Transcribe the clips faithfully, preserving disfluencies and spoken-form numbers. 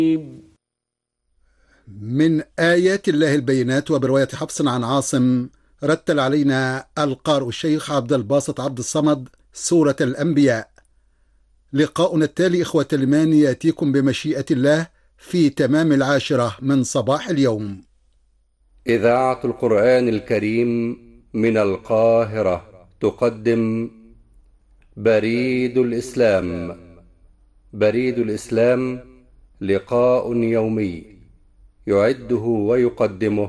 من آيات الله البينات، وبرواية حفص عن عاصم، رتل علينا القارئ الشيخ عبد الباسط عبد الصمد سورة الأنبياء. لقاؤنا التالي إخوة الإيمان يأتيكم بمشيئة الله في تمام العاشرة من صباح اليوم. إذاعة القرآن الكريم من القاهرة تقدم بريد الإسلام. بريد الإسلام لقاء يومي يعده ويقدمه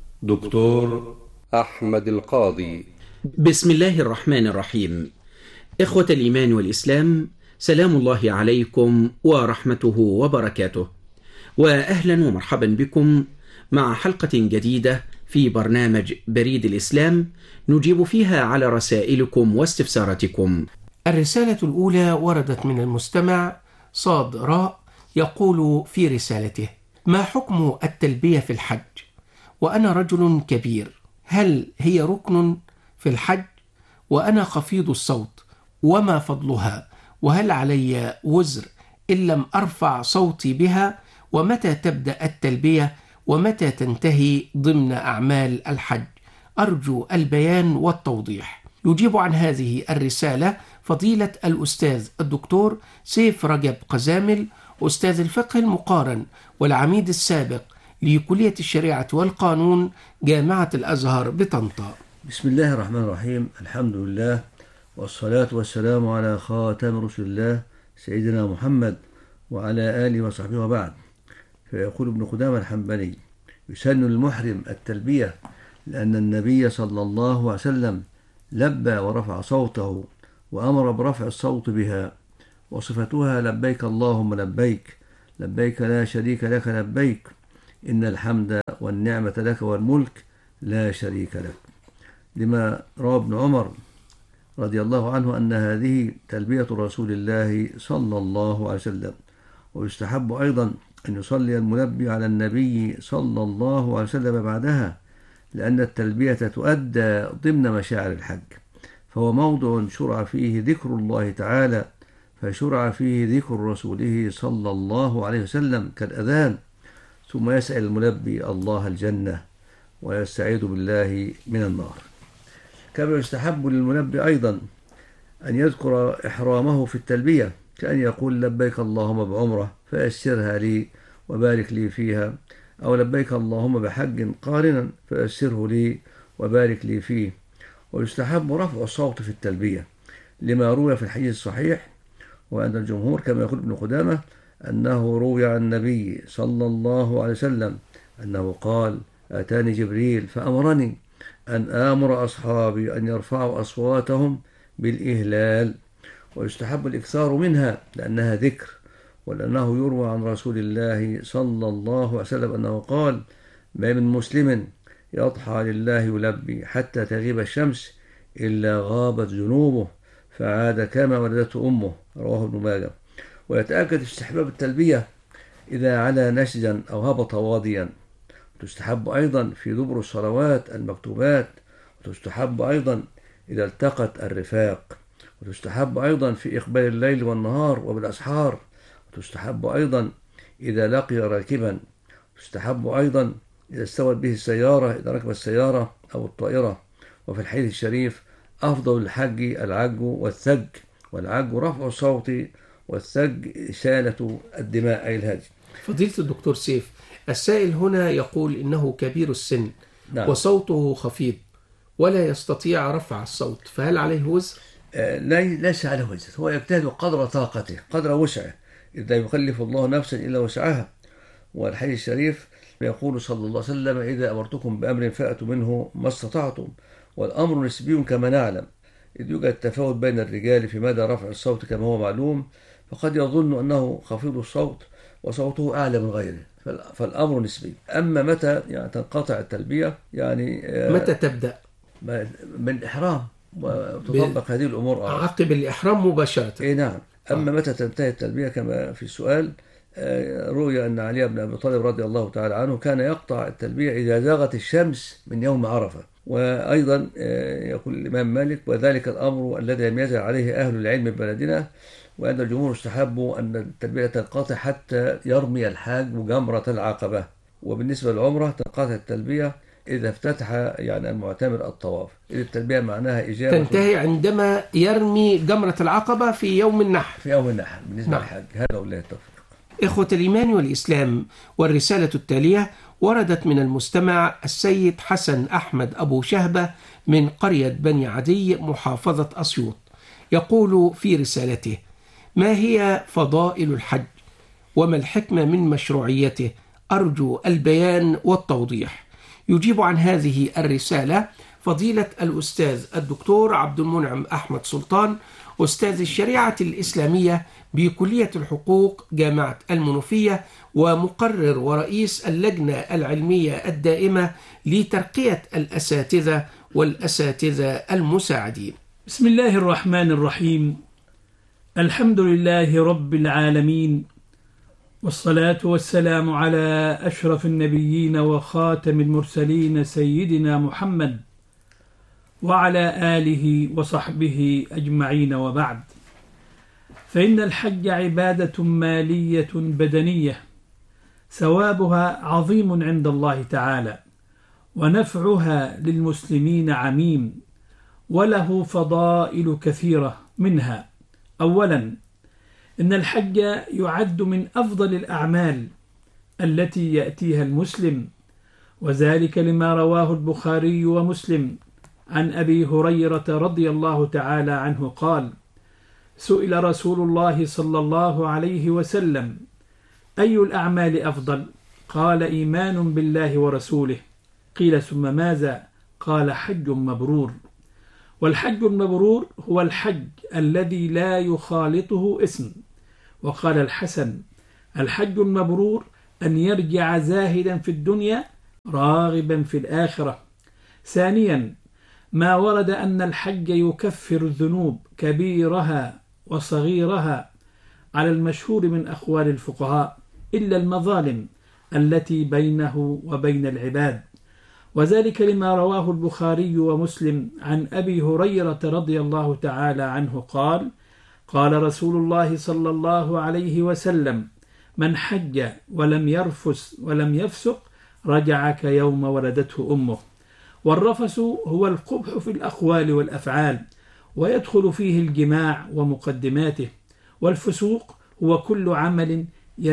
دكتور أحمد القاضي. بسم الله الرحمن الرحيم. إخوة الإيمان والإسلام، سلام الله عليكم ورحمته وبركاته، وأهلا ومرحبا بكم مع حلقة جديدة في برنامج بريد الإسلام نجيب فيها على رسائلكم واستفساراتكم. الرسالة الأولى وردت من المستمع صاد راء، يقول في رسالته: ما حكم التلبية في الحج وأنا رجل كبير؟ هل هي ركن في الحج وأنا خفيض الصوت؟ وما فضلها؟ وهل علي وزر إن لم أرفع صوتي بها؟ ومتى تبدأ التلبية ومتى تنتهي ضمن أعمال الحج؟ أرجو البيان والتوضيح. يجيب عن هذه الرسالة فضيلة الأستاذ الدكتور سيف رجب قزامل، أستاذ الفقه المقارن والعميد السابق لكلية الشريعة والقانون جامعة الأزهر بطنطا. بسم الله الرحمن الرحيم. الحمد لله والصلاة والسلام على خاتم رسول الله سيدنا محمد وعلى آله وصحبه وبعد. فيقول ابن قدامة الحنبلي: يسن المحرم التلبية لأن النبي صلى الله عليه وسلم لبى ورفع صوته وأمر برفع الصوت بها، وصفتها لبيك اللهم لبيك لبيك لا شريك لك لبيك إن الحمد والنعمة لك والملك لا شريك لك. لما روى ابن عمر رضي الله عنه أن هذه تلبية رسول الله صلى الله عليه وسلم. ويستحب أيضا أن يصلي الملبي على النبي صلى الله عليه وسلم بعدها، لأن التلبية تؤدى ضمن مشاعر الحج، فهو موضع شرع فيه ذكر الله تعالى، فشرع فيه ذكر رسوله صلى الله عليه وسلم كالأذان، ثم يسأل الملبي الله الجنة ويستعيذ بالله من النار. كما يستحب للملبي أيضا أن يذكر إحرامه في التلبية، كأن يقول لبيك اللهم بعمرة فيسرها لي وبارك لي فيها، أو لبيك اللهم بحج قارنا فيسره لي وبارك لي فيه. ويستحب رفع الصوت في التلبية لما روي في الحديث الصحيح وعند الجمهور كما يقول ابن قدامة أنه روي عن النبي صلى الله عليه وسلم أنه قال: أتاني جبريل فأمرني أن آمر أصحابي أن يرفعوا أصواتهم بالإهلال. ويستحب الإكثار منها لأنها ذكر، ولأنه يروى عن رسول الله صلى الله عليه وسلم أنه قال: ما من مسلم يضحى لله يلبي حتى تغيب الشمس إلا غابت جنوبه فعاد كما ولدته أمه، رواه ابن ماجه. ويتأكد استحباب التلبية إذا علا نسجا أو هبط واضيا. وتستحب أيضا في دبر الصلوات المكتوبات، وتستحب أيضا إذا التقت الرفاق، وتستحب أيضا في إقبال الليل والنهار وبالأسحار، وتستحب أيضا إذا لقي راكبا، وتستحب أيضا إذا استوت به السيارة، إذا ركب السيارة أو الطائرة. وفي الحديث الشريف: أفضل الحج العج والثج، والعج رفع الصوت والثج إسالة الدماء أي الهدي. فضيلة الدكتور سيف، السائل هنا يقول إنه كبير السن، نعم، وصوته خفيض ولا يستطيع رفع الصوت، فهل عليه وزر؟ آه ليس عليه وزر، هو يجتهد قدر طاقته قدر وسعه، إذا يكلف الله نفسا إلا وسعها. والحديث الشريف يقول صلى الله عليه وسلم: إذا أمرتكم بأمر فأتوا منه ما استطعتم، والأمر نسبي كما نعلم، إذ يوجد تفاوت بين الرجال في مدى رفع الصوت كما هو معلوم، فقد يظن أنه خفيض الصوت وصوته أعلى من غيره، فالأمر نسبي. أما متى يعني تنقطع التلبية، يعني متى تبدأ؟ من الإحرام، وتطبق هذه الأمور عقب الإحرام مباشرة. إيه نعم. أما آه. متى تنتهي التلبية كما في السؤال، روي أن علي بن أبي طالب رضي الله تعالى عنه كان يقطع التلبية إذا زاغت الشمس من يوم عرفة، وأيضا يقول الإمام مالك: وذلك الأمر الذي لم يزل عليه أهل العلم ببلدنا، وأن الجمهور استحبوا أن التلبية تنقطع حتى يرمي الحاج جمرة العقبة. وبالنسبة للعمرة تنقطع التلبية إذا افتتح يعني المعتمر الطواف، إذا التلبية معناها إجابة تنتهي عندما يرمي جمرة العقبة في يوم النحر. في يوم النحر بالنسبة نعم. للحاج. هذا والله التوفيق. إخوة الإيمان والإسلام، والرسالة التالية وردت من المستمع السيد حسن أحمد أبو شهبة من قرية بني عدي محافظة أسيوط. يقول في رسالته: ما هي فضائل الحج؟ وما الحكمة من مشروعيته؟ أرجو البيان والتوضيح. يجيب عن هذه الرسالة فضيلة الأستاذ الدكتور عبد المنعم أحمد سلطان، أستاذ الشريعة الإسلامية بكلية الحقوق جامعة المنوفية، ومقرر ورئيس اللجنة العلمية الدائمة لترقية الأساتذة والأساتذة المساعدين. بسم الله الرحمن الرحيم. الحمد لله رب العالمين، والصلاة والسلام على أشرف النبيين وخاتم المرسلين سيدنا محمد وعلى آله وصحبه أجمعين، وبعد. فإن الحج عبادة مالية بدنية ثوابها عظيم عند الله تعالى، ونفعها للمسلمين عميم، وله فضائل كثيرة. منها: أولا، إن الحج يعد من أفضل الأعمال التي يأتيها المسلم، وذلك لما رواه البخاري ومسلم عن أبي هريرة رضي الله تعالى عنه قال: سئل رسول الله صلى الله عليه وسلم: أي الأعمال أفضل؟ قال: إيمان بالله ورسوله. قيل: ثم ماذا؟ قال: حج مبرور. والحج المبرور هو الحج الذي لا يخالطه اسم. وقال الحسن: الحج المبرور أن يرجع زاهدا في الدنيا راغبا في الآخرة. ثانيا، ما ورد أن الحج يكفر الذنوب كبيرها وصغيرها على المشهور من أقوال الفقهاء، إلا المظالم التي بينه وبين العباد، وذلك لما رواه البخاري ومسلم عن أبي هريرة رضي الله تعالى عنه قال: قال رسول الله صلى الله عليه وسلم: من حج ولم يرفث ولم يفسق رجع كيوم ولدته أمه. والرفث هو القبح في الأقوال والأفعال، ويدخل فيه الجماع ومقدماته. والفسوق هو كل عمل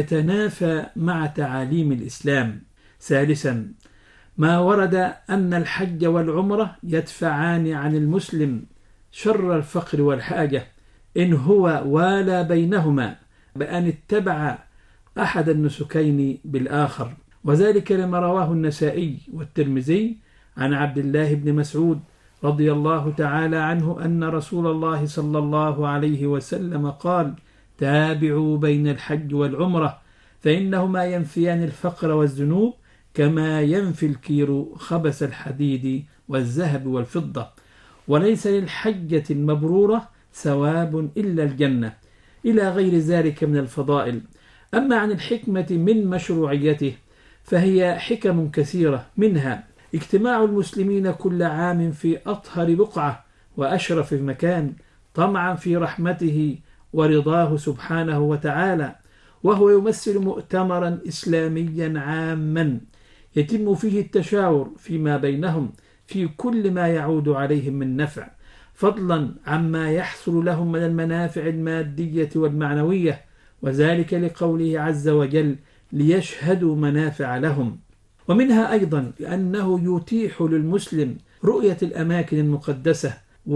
يتنافى مع تعاليم الإسلام. ثالثا، ما ورد أن الحج والعمرة يدفعان عن المسلم شر الفقر والحاجة إن هو والى بينهما بأن اتبع أحد النسكين بالآخر، وذلك لما رواه النسائي والترمذي عن عبد الله بن مسعود رضي الله تعالى عنه أن رسول الله صلى الله عليه وسلم قال: تابعوا بين الحج والعمرة فإنهما ينفيان الفقر والذنوب كما ينفي الكير خبث الحديد والذهب والفضة، وليس للحجة المبرورة ثواب إلا الجنة، إلى غير ذلك من الفضائل. أما عن الحكمة من مشروعيته فهي حكم كثيرة، منها اجتماع المسلمين كل عام في أطهر بقعة وأشرف مكان طمعا في رحمته ورضاه سبحانه وتعالى، وهو يمثل مؤتمرا إسلاميا عاما يتم فيه التشاور فيما بينهم في كل ما يعود عليهم من نفع، فضلا عما يحصل لهم من المنافع المادية والمعنوية، وذلك لقوله عز وجل: ليشهدوا منافع لهم. ومنها أيضا أنه يتيح للمسلم رؤية الأماكن المقدسة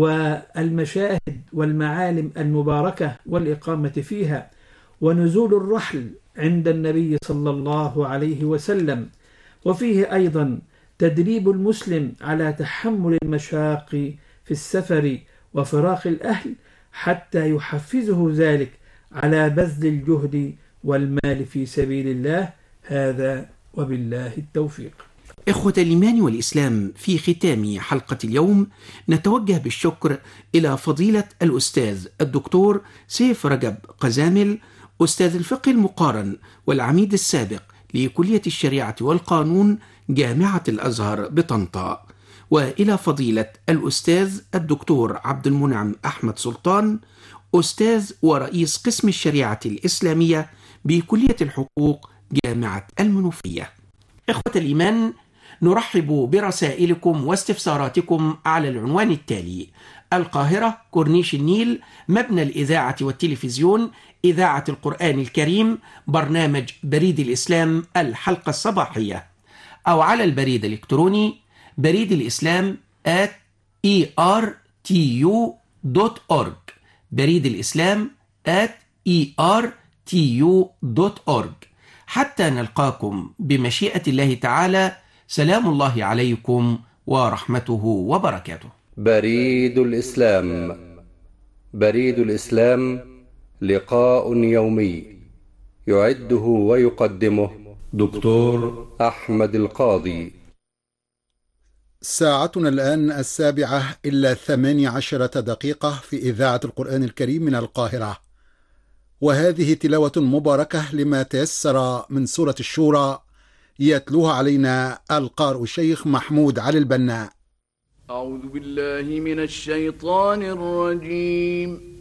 والمشاهد والمعالم المباركة والإقامة فيها، ونزول الرحل عند النبي صلى الله عليه وسلم. وفيه أيضا تدريب المسلم على تحمل المشاق في السفر وفراق الأهل حتى يحفزه ذلك على بذل الجهد والمال في سبيل الله. هذا وبالله التوفيق. إخوة الإيمان والإسلام، في ختام حلقة اليوم نتوجه بالشكر إلى فضيلة الأستاذ الدكتور سيف رجب قزامل، أستاذ الفقه المقارن والعميد السابق لكلية الشريعة والقانون جامعة الأزهر بطنطا، وإلى فضيلة الأستاذ الدكتور عبد المنعم أحمد سلطان، أستاذ ورئيس قسم الشريعة الإسلامية بكلية الحقوق جامعة المنوفية. إخوة الإيمان، نرحب برسائلكم واستفساراتكم على العنوان التالي: القاهرة، كورنيش النيل، مبنى الإذاعة والتلفزيون، إذاعة القرآن الكريم، برنامج بريد الإسلام الحلقة الصباحية، أو على البريد الإلكتروني بريد الإسلام at إي آر تي يو دوت أورج، بريد الإسلام at إي آر تي يو دوت أورج. حتى نلقاكم بمشيئة الله تعالى، سلام الله عليكم ورحمته وبركاته. بريد الإسلام. بريد الإسلام لقاء يومي يعده ويقدمه دكتور أحمد القاضي. ساعتنا الآن السابعة إلا ثماني عشرة دقيقة في إذاعة القرآن الكريم من القاهرة، وهذه تلاوة مباركة لما تيسر من سورة الشورى، يتلوها علينا القارئ الشيخ محمود علي البناء. أعوذ بالله من الشيطان الرجيم.